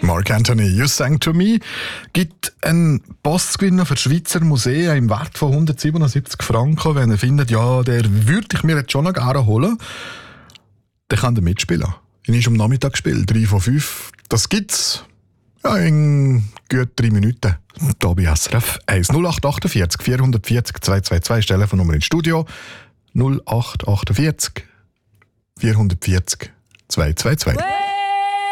Mark Anthony, You Sang to Me, gibt einen Postgewinner für das Schweizer Museum im Wert von 177 Franken. Wenn ihr findet, ja, der würde ich mir jetzt schon noch gerne holen, dann kann er mitspielen. Er ist am Nachmittag gespielt, 3 von 5. Das gibt's in gut 3 Minuten. Hier bei SRF 1 0848 440 222, Telefonnummer ins Studio 0848 440 222.